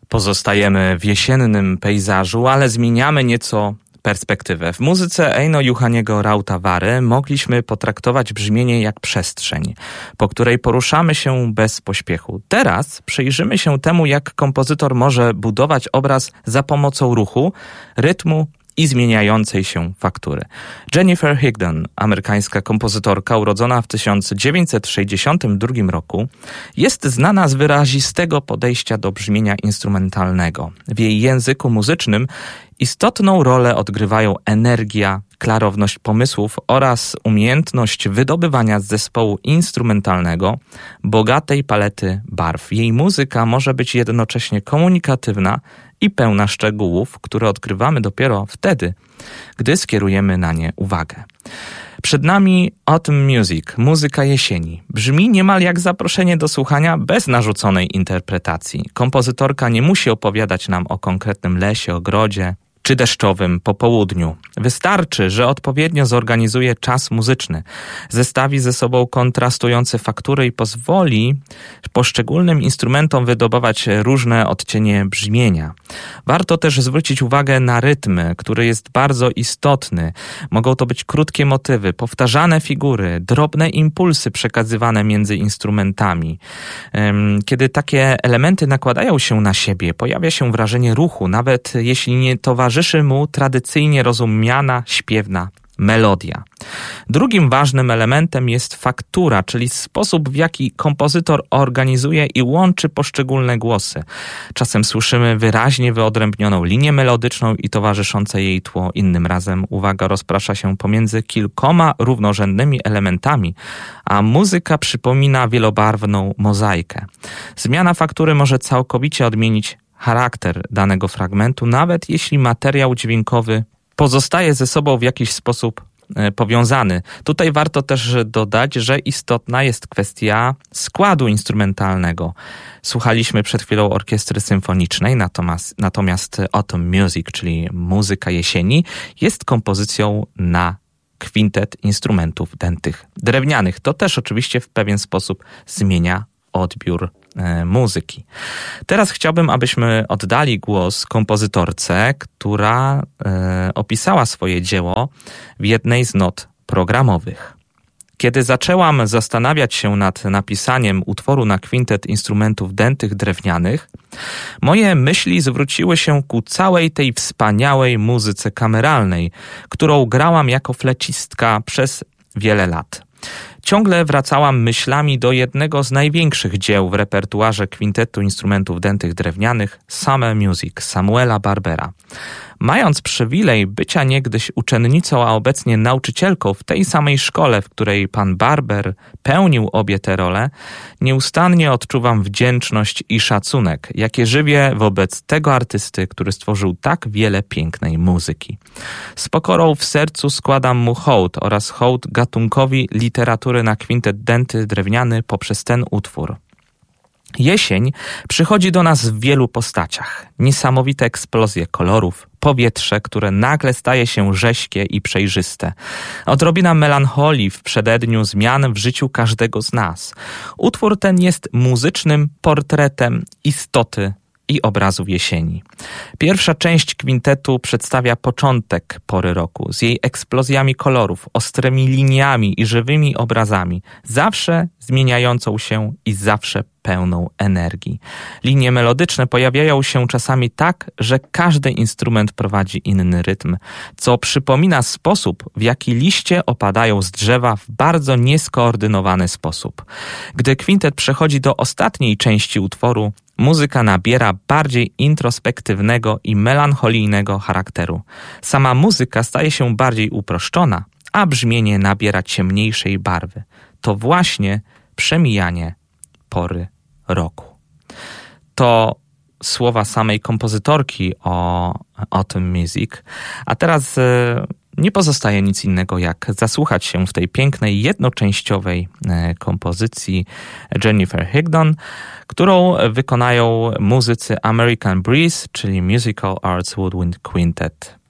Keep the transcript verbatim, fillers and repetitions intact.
Pozostajemy w jesiennym pejzażu, ale zmieniamy nieco perspektywę. W muzyce Eino Juhaniego Rautavaary mogliśmy potraktować brzmienie jak przestrzeń, po której poruszamy się bez pośpiechu. Teraz przyjrzymy się temu, jak kompozytor może budować obraz za pomocą ruchu, rytmu i zmieniającej się faktury. Jennifer Higdon, amerykańska kompozytorka urodzona w tysiąc dziewięćset sześćdziesiątym drugim roku, jest znana z wyrazistego podejścia do brzmienia instrumentalnego. W jej języku muzycznym istotną rolę odgrywają energia, klarowność pomysłów oraz umiejętność wydobywania z zespołu instrumentalnego bogatej palety barw. Jej muzyka może być jednocześnie komunikatywna i pełna szczegółów, które odkrywamy dopiero wtedy, gdy skierujemy na nie uwagę. Przed nami Autumn Music, muzyka jesieni. Brzmi niemal jak zaproszenie do słuchania bez narzuconej interpretacji. Kompozytorka nie musi opowiadać nam o konkretnym lesie, ogrodzie czy deszczowym popołudniu. Wystarczy, że odpowiednio zorganizuje czas muzyczny, zestawi ze sobą kontrastujące faktury i pozwoli poszczególnym instrumentom wydobywać różne odcienie brzmienia. Warto też zwrócić uwagę na rytm, który jest bardzo istotny. Mogą to być krótkie motywy, powtarzane figury, drobne impulsy przekazywane między instrumentami. Kiedy takie elementy nakładają się na siebie, pojawia się wrażenie ruchu, nawet jeśli nie towarzyszy mu tradycyjnie rozumiana, śpiewna melodia. Drugim ważnym elementem jest faktura, czyli sposób, w jaki kompozytor organizuje i łączy poszczególne głosy. Czasem słyszymy wyraźnie wyodrębnioną linię melodyczną i towarzyszące jej tło. Innym razem uwaga rozprasza się pomiędzy kilkoma równorzędnymi elementami, a muzyka przypomina wielobarwną mozaikę. Zmiana faktury może całkowicie odmienić charakter danego fragmentu, nawet jeśli materiał dźwiękowy pozostaje ze sobą w jakiś sposób e, powiązany. Tutaj warto też dodać, że istotna jest kwestia składu instrumentalnego. Słuchaliśmy przed chwilą orkiestry symfonicznej, natomiast, natomiast Autumn Music, czyli muzyka jesieni, jest kompozycją na kwintet instrumentów dętych drewnianych. To też oczywiście w pewien sposób zmienia odbiór e, muzyki. Teraz chciałbym, abyśmy oddali głos kompozytorce, która e, opisała swoje dzieło w jednej z not programowych. Kiedy zaczęłam zastanawiać się nad napisaniem utworu na kwintet instrumentów dętych drewnianych, moje myśli zwróciły się ku całej tej wspaniałej muzyce kameralnej, którą grałam jako flecistka przez wiele lat. Ciągle wracałam myślami do jednego z największych dzieł w repertuarze kwintetu instrumentów dętych drewnianych, Summer Music Samuela Barbera. Mając przywilej bycia niegdyś uczennicą, a obecnie nauczycielką w tej samej szkole, w której pan Barber pełnił obie te role, nieustannie odczuwam wdzięczność i szacunek, jakie żywię wobec tego artysty, który stworzył tak wiele pięknej muzyki. Z pokorą w sercu składam mu hołd oraz hołd gatunkowi literatury na kwintet dęty drewniany poprzez ten utwór. Jesień przychodzi do nas w wielu postaciach. Niesamowite eksplozje kolorów, powietrze, które nagle staje się rześkie i przejrzyste. Odrobina melancholii w przededniu zmian w życiu każdego z nas. Utwór ten jest muzycznym portretem istoty i obrazów jesieni. Pierwsza część kwintetu przedstawia początek pory roku z jej eksplozjami kolorów, ostrymi liniami i żywymi obrazami, zawsze zmieniającą się i zawsze pełną energii. Linie melodyczne pojawiają się czasami tak, że każdy instrument prowadzi inny rytm, co przypomina sposób, w jaki liście opadają z drzewa w bardzo nieskoordynowany sposób. Gdy kwintet przechodzi do ostatniej części utworu, muzyka nabiera bardziej introspektywnego i melancholijnego charakteru. Sama muzyka staje się bardziej uproszczona, a brzmienie nabiera ciemniejszej barwy. To właśnie przemijanie pory roku. To słowa samej kompozytorki o Autumn Music, a teraz nie pozostaje nic innego jak zasłuchać się w tej pięknej, jednoczęściowej kompozycji Jennifer Higdon, którą wykonają muzycy American Breeze, czyli Musical Arts Woodwind Quintet.